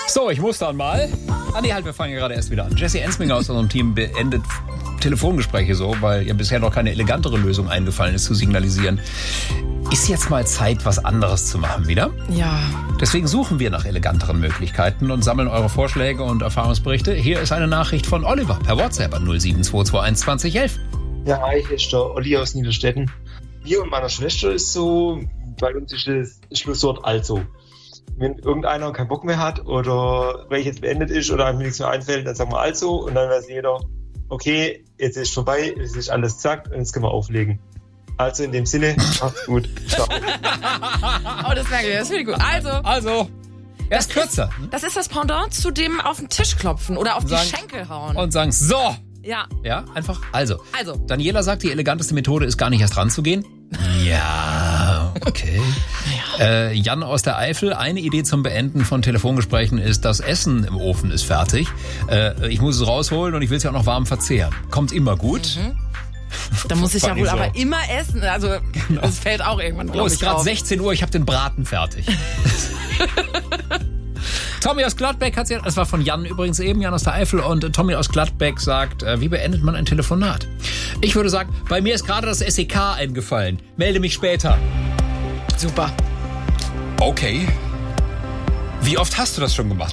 So, ich muss dann mal. Wir fangen ja gerade erst wieder an. Jesse Ensminger aus unserem Team beendet Telefongespräche so, weil ja bisher noch keine elegantere Lösung eingefallen ist, zu signalisieren. Ist jetzt mal Zeit, was anderes zu machen wieder? Ja. Deswegen suchen wir nach eleganteren Möglichkeiten und sammeln eure Vorschläge und Erfahrungsberichte. Hier ist eine Nachricht von Oliver per WhatsApp an 07221 2011. Ja, hi, hier ist der Olli aus Niederstetten. Mir und meiner Schwester ist so, bei uns ist das Schlusswort also. Wenn irgendeiner keinen Bock mehr hat oder weil jetzt beendet ist oder einem nichts mehr einfällt, dann sagen wir also und dann weiß jeder, okay, jetzt ist vorbei, es ist alles zack und jetzt können wir auflegen. Also in dem Sinne, macht's gut. Ciao. Oh, das merke ich, das finde ich gut. Also, er ist kürzer. Das ist das Pendant zu dem auf den Tisch klopfen oder auf die Schenkel hauen. Und sagen, so. Ja. Ja, einfach, also. Also. Daniela sagt, die eleganteste Methode ist gar nicht erst ranzugehen. Ja, okay. Jan aus der Eifel, eine Idee zum Beenden von Telefongesprächen ist, das Essen im Ofen ist fertig. Ich muss es rausholen und ich will es ja auch noch warm verzehren. Kommt immer gut. Da muss ich ja wohl so. aber immer essen. Also, das fällt auch irgendwann, glaube ich, es ist gerade auf. 16 Uhr, ich habe den Braten fertig. Tommy aus Gladbeck hat das war von Jan übrigens eben, Jan aus der Eifel, und Tommy aus Gladbeck sagt, wie beendet man ein Telefonat? Ich würde sagen, bei mir ist gerade das SEK eingefallen. Melde mich später. Super. Okay. Wie oft hast du das schon gemacht?